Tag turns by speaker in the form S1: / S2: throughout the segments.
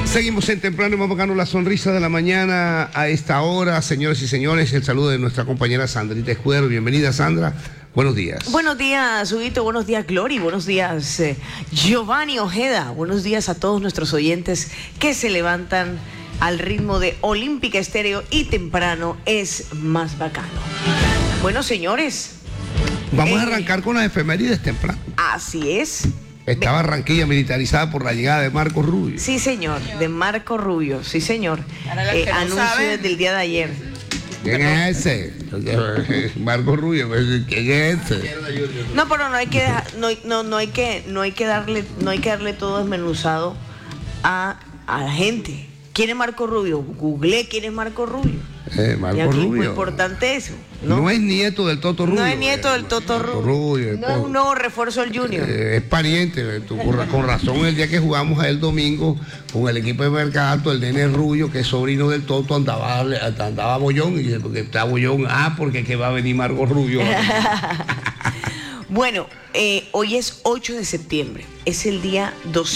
S1: Seguimos en Temprano y vamos a ganar la sonrisa de la mañana a esta hora. Señores y señores, el saludo de nuestra compañera Sandrita Escudero. Bienvenida, Sandra. Buenos días.
S2: Buenos días, Huguito. Buenos días, Glory. Buenos días, Giovanni Ojeda. Buenos días a todos nuestros oyentes que se levantan al ritmo de Olímpica Estéreo y temprano es más bacano. Bueno, señores.
S1: Vamos a arrancar con las efemérides temprano.
S2: Así es.
S1: Estaba Barranquilla militarizada por la llegada de Marco Rubio.
S2: Sí, señor, de Marco Rubio, sí, señor. Anuncio desde el día de ayer.
S1: ¿Quién es ese? Marco Rubio, ¿quién es ese?
S2: No, pero no hay que darle todo desmenuzado a la gente. ¿Quién es Marco Rubio? Google quién es Marco Rubio.
S1: Marco Rubio.
S2: Muy importante eso.
S1: No es nieto del Toto Rubio.
S2: No es nieto del Toto Rubio. No es un nuevo refuerzo del Junior.
S1: Es pariente. Con razón, el día que jugamos a el domingo con el equipo de Mercato, el nene Rubio, que es sobrino del Toto, andaba bollón. Y dice, porque está bollón, porque que va a venir Marco Rubio.
S2: Bueno, hoy es 8 de septiembre, es el día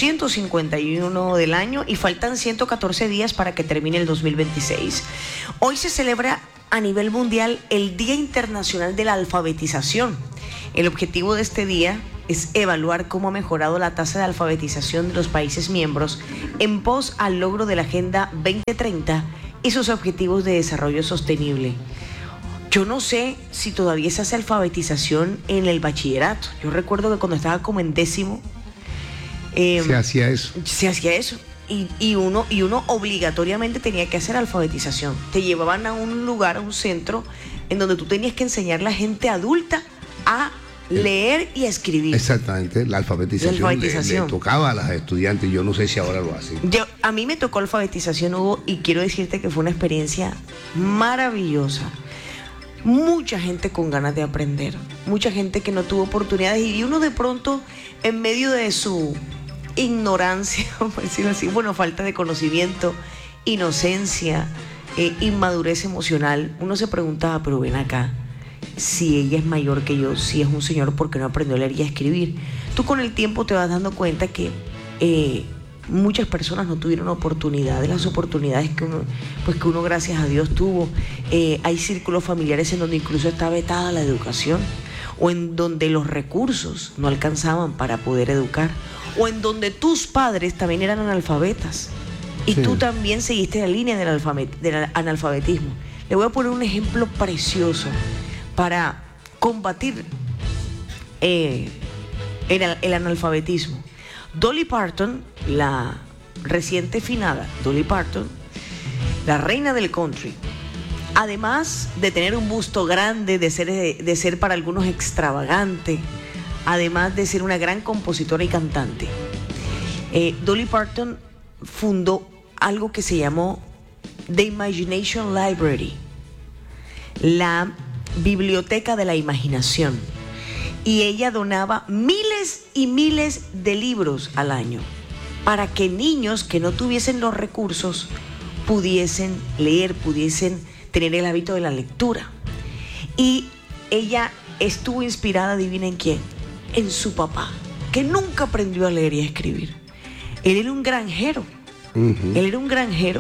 S2: 251 del año y faltan 114 días para que termine el 2026. Hoy se celebra a nivel mundial el Día Internacional de la Alfabetización. El objetivo de este día es evaluar cómo ha mejorado la tasa de alfabetización de los países miembros en pos al logro de la Agenda 2030 y sus objetivos de desarrollo sostenible. Yo no sé si todavía se hace alfabetización en el bachillerato. Yo recuerdo que cuando estaba como en décimo...
S1: se hacía eso.
S2: Se hacía eso. Y uno obligatoriamente tenía que hacer alfabetización. Te llevaban a un lugar, a un centro, en donde tú tenías que enseñar a la gente adulta a leer y a escribir.
S1: Exactamente, la alfabetización. Le tocaba a las estudiantes. Yo no sé si ahora lo hacen.
S2: A mí me tocó alfabetización, Hugo, y quiero decirte que fue una experiencia maravillosa. Mucha gente con ganas de aprender, mucha gente que no tuvo oportunidades y uno de pronto en medio de su ignorancia, por decirlo así, falta de conocimiento, inocencia, inmadurez emocional, uno se preguntaba, pero ven acá, si ella es mayor que yo, si es un señor, ¿por qué no aprendió a leer y a escribir? Tú con el tiempo te vas dando cuenta que muchas personas no tuvieron oportunidad, de las oportunidades que uno gracias a Dios tuvo. Hay círculos familiares en donde incluso está vetada la educación, o en donde los recursos no alcanzaban para poder educar, o en donde tus padres también eran analfabetas y tú también seguiste la línea del analfabetismo. Le voy a poner un ejemplo precioso para combatir el analfabetismo. Dolly Parton, la reciente finada Dolly Parton, la reina del country, además de tener un busto grande, de ser para algunos extravagante, además de ser una gran compositora y cantante, Dolly Parton fundó algo que se llamó The Imagination Library, la biblioteca de la imaginación. Y ella donaba miles y miles de libros al año para que niños que no tuviesen los recursos pudiesen leer, pudiesen tener el hábito de la lectura. Y ella estuvo inspirada, adivinen quién, en su papá, que nunca aprendió a leer y a escribir. Él era un granjero. Él era un granjero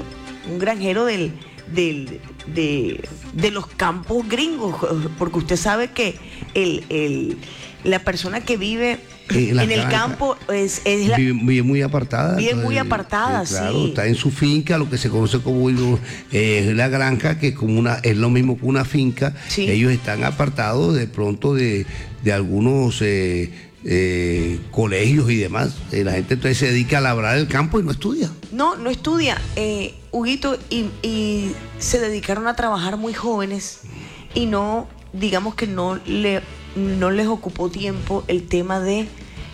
S2: de los campos gringos, porque usted sabe que la persona que vive en el campo
S1: vive muy apartada.
S2: Vive muy apartada,
S1: claro,
S2: sí.
S1: Está en su finca, lo que se conoce como la granja, que es lo mismo que una finca. Sí. Ellos están apartados de pronto de algunos colegios y demás. La gente entonces se dedica a labrar el campo y no estudia.
S2: No estudia, Huguito, y se dedicaron a trabajar muy jóvenes y no, digamos que no les ocupó tiempo el tema de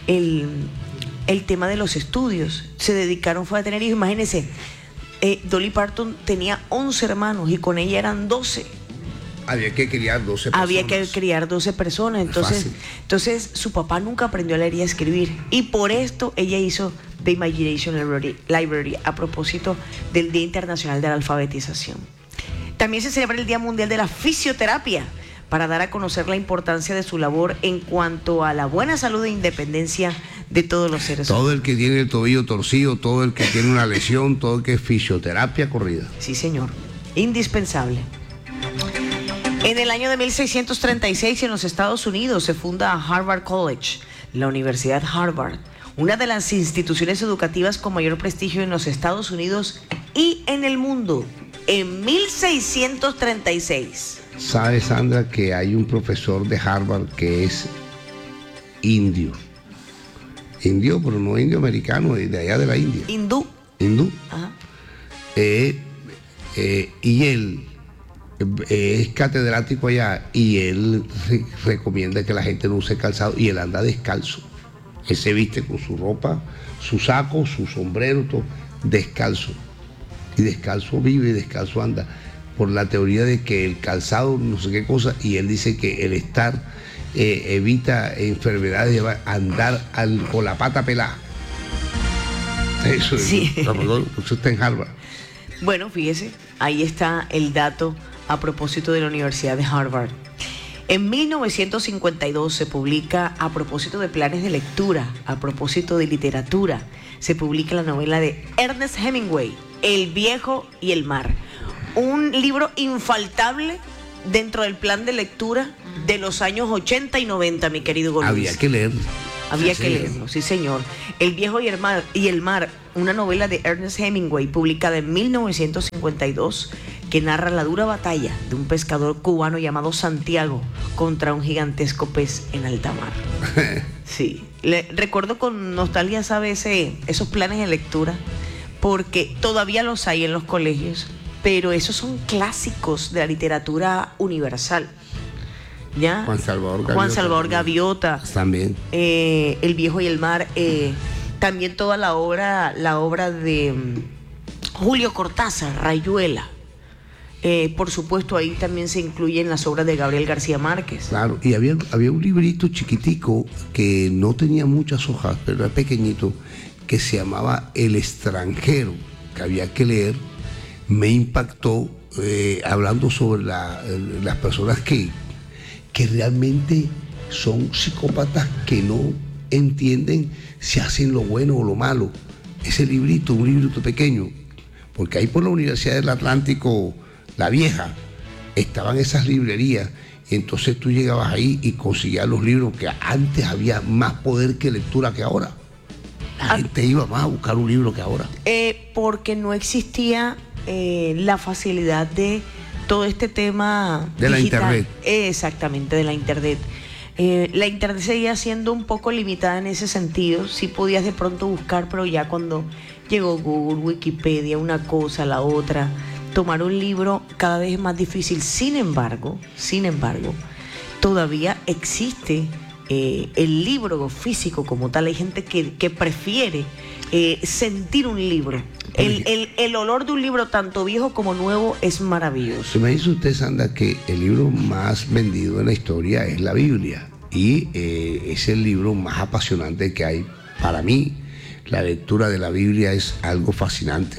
S2: los estudios. Se dedicaron fue a tener hijos. Imagínense, Dolly Parton tenía 11 hermanos y con ella eran 12.
S1: Había que criar 12 personas.
S2: Había que criar 12 personas. Entonces su papá nunca aprendió a leer y a escribir. Y por esto ella hizo The Imagination Library a propósito del Día Internacional de la Alfabetización. También se celebra el Día Mundial de la Fisioterapia para dar a conocer la importancia de su labor en cuanto a la buena salud e independencia de todos los seres
S1: Todo
S2: humanos.
S1: el que tiene el tobillo torcido, todo el que tiene una lesión, todo el que es fisioterapia corrida.
S2: Sí, señor. Indispensable. En el año de 1636 en los Estados Unidos se funda Harvard College, la Universidad Harvard, una de las instituciones educativas con mayor prestigio en los Estados Unidos y en el mundo. En 1636.
S1: ¿Sabes, Sandra, que hay un profesor de Harvard que es indio? Indio, pero no indio americano, de allá de la India.
S2: Hindú.
S1: Hindú.
S2: Ajá.
S1: Y él es catedrático allá y él recomienda que la gente no use calzado y él anda descalzo. Él se viste con su ropa, su saco, su sombrero, todo, descalzo. Y descalzo vive y descalzo anda. Por la teoría de que el calzado, no sé qué cosa, y él dice que el estar evita enfermedades de andar con la pata pelada. Eso,
S2: Sí.
S1: Eso está en Harvard.
S2: Bueno, fíjese, ahí está el dato a propósito de la Universidad de Harvard. En 1952 se publica, a propósito de planes de lectura, a propósito de literatura, se publica la novela de Ernest Hemingway, El viejo y el mar. Un libro infaltable dentro del plan de lectura de los años 80 y 90, mi querido Goluz.
S1: Había que leerlo.
S2: Había
S1: Sí,
S2: que
S1: sí.
S2: leerlo, sí señor. El viejo y el mar, una novela de Ernest Hemingway publicada en 1952 que narra la dura batalla de un pescador cubano llamado Santiago contra un gigantesco pez en alta mar. Sí, recuerdo con nostalgia, ¿sabe? Esos planes de lectura, porque todavía los hay en los colegios, pero esos son clásicos de la literatura universal. ¿Ya?
S1: Juan
S2: Salvador Gaviota.
S1: También.
S2: El viejo y el mar. También toda la obra de Julio Cortázar, Rayuela. Por supuesto, ahí también se incluyen las obras de Gabriel García Márquez.
S1: Claro, y había un librito chiquitico que no tenía muchas hojas, pero era pequeñito, que se llamaba El extranjero, que había que leer. Me impactó hablando sobre las personas que realmente son psicópatas, que no entienden si hacen lo bueno o lo malo. Ese librito, un librito pequeño, porque ahí por la Universidad del Atlántico, la vieja, estaban esas librerías, y entonces tú llegabas ahí y conseguías los libros, que antes había más poder que lectura que ahora. La gente iba más a buscar un libro que ahora.
S2: Porque no existía la facilidad de todo este tema
S1: de la internet.
S2: Exactamente, de la internet. La internet seguía siendo un poco limitada en ese sentido. Sí podías de pronto buscar, pero ya cuando llegó Google, Wikipedia, una cosa, la otra, tomar un libro cada vez es más difícil. Sin embargo, todavía existe el libro físico como tal. Hay gente que prefiere sentir un libro. El olor de un libro, tanto viejo como nuevo, es maravilloso.
S1: Me dice usted, Sandra, que el libro más vendido en la historia es la Biblia, y es el libro más apasionante que hay. Para mí, la lectura de la Biblia es algo fascinante.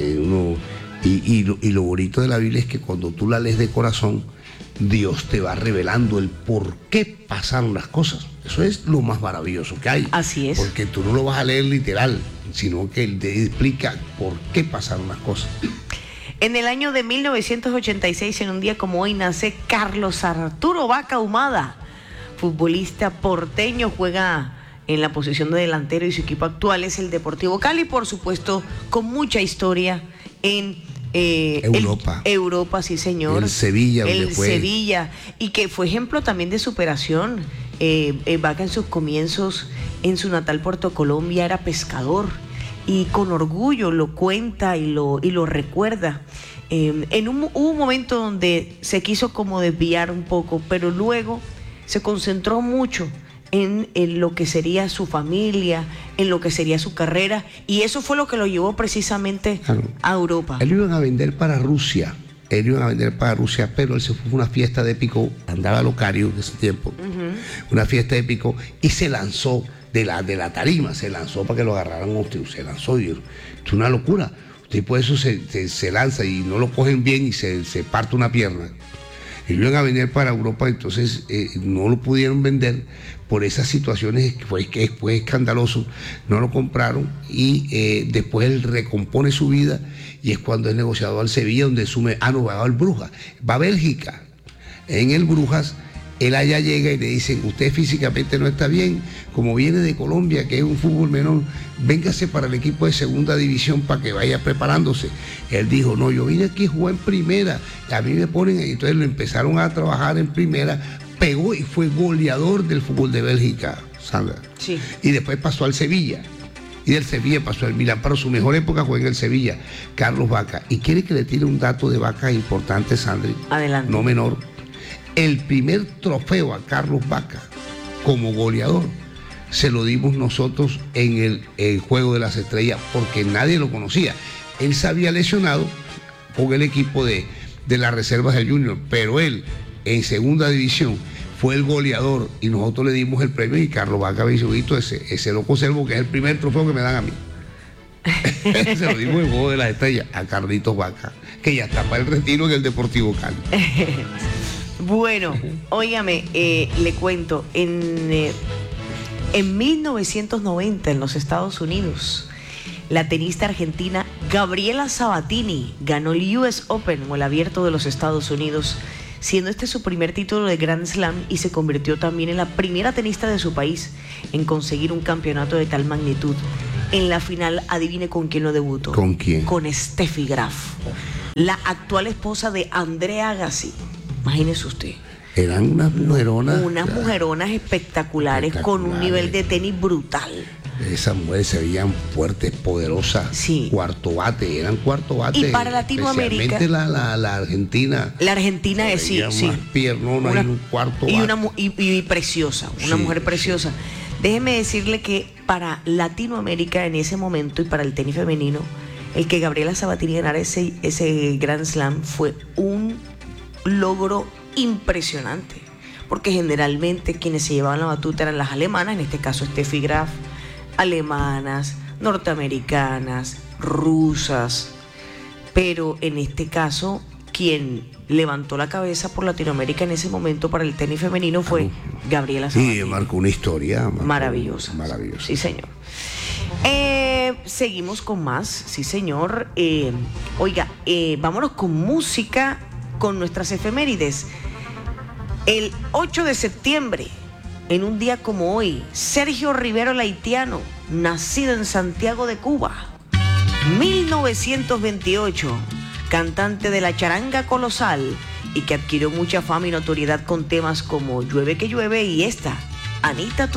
S1: Y lo bonito de la Biblia es que cuando tú la lees de corazón, Dios te va revelando el por qué pasaron las cosas. Eso es lo más maravilloso que hay.
S2: Así es.
S1: Porque tú no lo vas a leer literal, sino que Él te explica por qué pasaron las cosas.
S2: En el año de 1986, en un día como hoy, nace Carlos Arturo Vaca Humada, futbolista porteño, juega en la posición de delantero y su equipo actual es el Deportivo Cali, por supuesto, con mucha historia en
S1: Europa.
S2: Europa, sí señor.
S1: El Sevilla, donde fue.
S2: Sevilla, y que fue ejemplo también de superación. Vaca en sus comienzos en su natal Puerto Colombia era pescador, y con orgullo lo cuenta y lo recuerda. Hubo un momento donde se quiso como desviar un poco, pero luego se concentró mucho en lo que sería su familia, en lo que sería su carrera, y eso fue lo que lo llevó precisamente a Europa.
S1: Él iban a vender para Rusia, pero él se fue a una fiesta de pico, andaba locario en ese tiempo, una fiesta de pico, y se lanzó de la tarima, se lanzó para que lo agarraran a usted, se lanzó, y es una locura. Usted por eso se lanza y no lo cogen bien y se parte una pierna. Ellos iban a vender para Europa, entonces no lo pudieron vender por esas situaciones que fue escandaloso, no lo compraron y después él recompone su vida y es cuando es negociado al Sevilla, donde va al Brujas, va a Bélgica. En el Brujas, él allá llega y le dicen, usted físicamente no está bien, como viene de Colombia, que es un fútbol menor, véngase para el equipo de segunda división para que vaya preparándose. Él dijo, no, yo vine aquí a jugar en primera, a mí me ponen, entonces lo empezaron a trabajar en primera, pegó y fue goleador del fútbol de Bélgica, Sandra.
S2: Sí.
S1: Y después pasó al Sevilla. Y del Sevilla pasó al Milán, pero su mejor época fue en el Sevilla, Carlos Vaca. Y quiere que le tire un dato de Vaca importante, Sandri.
S2: Adelante.
S1: No menor. El primer trofeo a Carlos Vaca como goleador se lo dimos nosotros en el Juego de las Estrellas porque nadie lo conocía. Él se había lesionado con el equipo de las reservas del Junior, pero él en segunda división fue el goleador y nosotros le dimos el premio y Carlos Vaca había dicho, ese lo conservo, que es el primer trofeo que me dan a mí. Se lo dimos en el Juego de las Estrellas a Carlitos Vaca, que ya está para el retiro en el Deportivo Cali.
S2: Bueno, óigame, le cuento, en 1990 en los Estados Unidos, la tenista argentina Gabriela Sabatini ganó el US Open o el Abierto de los Estados Unidos, siendo este su primer título de Grand Slam y se convirtió también en la primera tenista de su país en conseguir un campeonato de tal magnitud. En la final, adivine con quién lo debutó.
S1: ¿Con quién?
S2: Con Steffi Graf, la actual esposa de André Agassi. Imagínese usted.
S1: Eran unas mujeronas.
S2: Unas mujeronas espectaculares con un nivel de tenis brutal.
S1: Esas mujeres se veían fuertes, poderosas.
S2: Sí.
S1: Cuarto bate, eran cuarto bate.
S2: Y para Latinoamérica.
S1: Especialmente la Argentina.
S2: La Argentina es sí.
S1: Más piernona y un cuarto bate.
S2: Y preciosa, una mujer preciosa. Sí. Déjeme decirle que para Latinoamérica en ese momento y para el tenis femenino, el que Gabriela Sabatini ganara ese Grand Slam fue un logro impresionante, porque generalmente quienes se llevaban la batuta eran las alemanas, en este caso Steffi Graf, alemanas, norteamericanas, rusas, pero en este caso quien levantó la cabeza por Latinoamérica en ese momento para el tenis femenino fue Gabriela Sabatini.
S1: Sí, marcó una historia
S2: maravillosa.
S1: Maravillosa.
S2: Sí, señor. Seguimos con más, sí, señor. Oiga, vámonos con música, con nuestras efemérides. El 8 de septiembre, en un día como hoy, Sergio Rivero el haitiano, nacido en Santiago de Cuba, 1928, cantante de la charanga colosal y que adquirió mucha fama y notoriedad con temas como Llueve que llueve y esta, Anita.